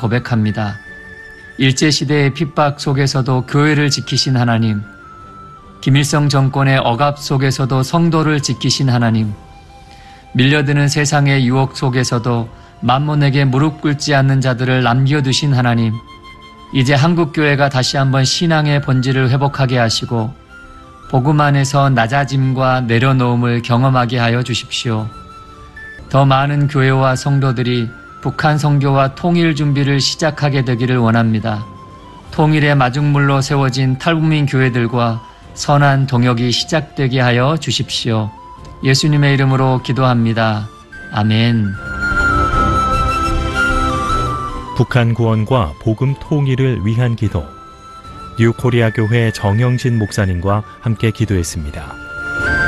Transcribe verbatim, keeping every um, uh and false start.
고백합니다. 일제시대의 핍박 속에서도 교회를 지키신 하나님, 김일성 정권의 억압 속에서도 성도를 지키신 하나님, 밀려드는 세상의 유혹 속에서도 만몬에게 무릎 꿇지 않는 자들을 남겨두신 하나님, 이제 한국교회가 다시 한번 신앙의 본질을 회복하게 하시고 복음 안에서 낮아짐과 내려놓음을 경험하게 하여 주십시오. 더 많은 교회와 성도들이 북한 선교와 통일 준비를 시작하게 되기를 원합니다. 통일의 마중물로 세워진 탈북민 교회들과 선한 동역이 시작되게 하여 주십시오. 예수님의 이름으로 기도합니다. 아멘. 북한 구원과 복음 통일을 위한 기도, 뉴코리아 교회 정영진 목사님과 함께 기도했습니다.